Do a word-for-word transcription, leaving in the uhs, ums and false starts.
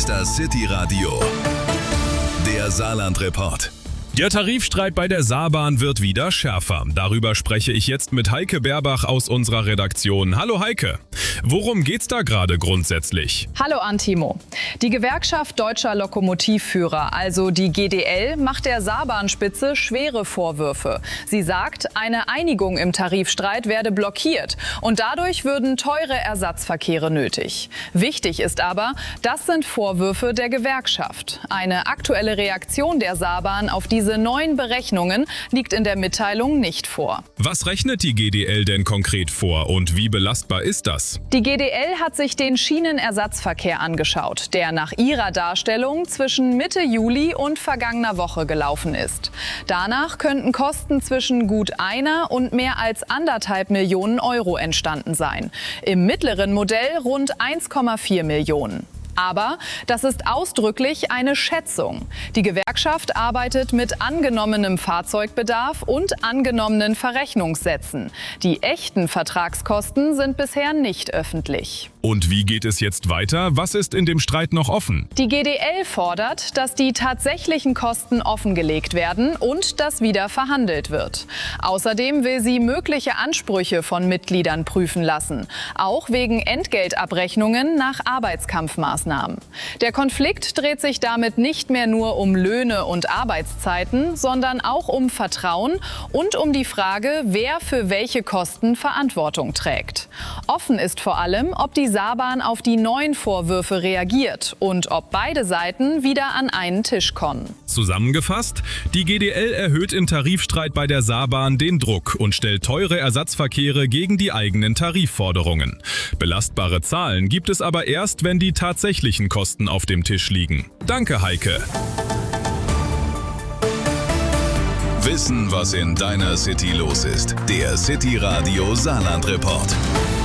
ist das City Radio, der Saarland-Report. Der Tarifstreit bei der Saarbahn wird wieder schärfer. Darüber spreche ich jetzt mit Heike Berbach aus unserer Redaktion. Hallo Heike, worum geht's da gerade grundsätzlich? Hallo Antimo. Die Gewerkschaft Deutscher Lokomotivführer, also die G D L, macht der Saarbahnspitze schwere Vorwürfe. Sie sagt, eine Einigung im Tarifstreit werde blockiert und dadurch würden teure Ersatzverkehre nötig. Wichtig ist aber, das sind Vorwürfe der Gewerkschaft. Eine aktuelle Reaktion der Saarbahn auf diese Diese neuen Berechnungen liegt in der Mitteilung nicht vor. Was rechnet die G D L denn konkret vor und wie belastbar ist das? Die G D L hat sich den Schienenersatzverkehr angeschaut, der nach ihrer Darstellung zwischen Mitte Juli und vergangener Woche gelaufen ist. Danach könnten Kosten zwischen gut einer und mehr als anderthalb Millionen Euro entstanden sein. Im mittleren Modell rund eins Komma vier Millionen. Aber das ist ausdrücklich eine Schätzung. Die Gewerkschaft arbeitet mit angenommenem Fahrzeugbedarf und angenommenen Verrechnungssätzen. Die echten Vertragskosten sind bisher nicht öffentlich. Und wie geht es jetzt weiter? Was ist in dem Streit noch offen? Die G D L fordert, dass die tatsächlichen Kosten offengelegt werden und dass wieder verhandelt wird. Außerdem will sie mögliche Ansprüche von Mitgliedern prüfen lassen, auch wegen Entgeltabrechnungen nach Arbeitskampfmaßnahmen. Der Konflikt dreht sich damit nicht mehr nur um Löhne und Arbeitszeiten, sondern auch um Vertrauen und um die Frage, wer für welche Kosten Verantwortung trägt. Offen ist vor allem, ob die Saarbahn auf die neuen Vorwürfe reagiert und ob beide Seiten wieder an einen Tisch kommen. Zusammengefasst, die G D L erhöht im Tarifstreit bei der Saarbahn den Druck und stellt teure Ersatzverkehre gegen die eigenen Tarifforderungen. Belastbare Zahlen gibt es aber erst, wenn die tatsächlichen Kosten auf dem Tisch liegen. Danke, Heike. Wissen, was in deiner City los ist. Der City Radio Saarland-Report.